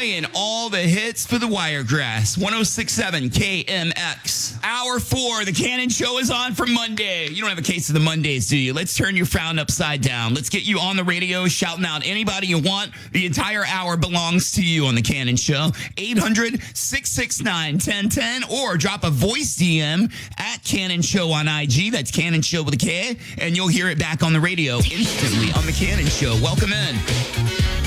playing all the hits for the Wiregrass. 106.7 KMX. Hour 4, the Cannon Show is on for Monday. You don't have a case of the Mondays, do you? Let's turn your frown upside down. Let's get you on the radio shouting out anybody you want. The entire hour belongs to you on the Cannon Show. 800-669-1010 or drop a voice DM at Cannon Show on IG. That's Cannon Show with a K. And you'll hear it back on the radio instantly on the Cannon Show. Welcome in.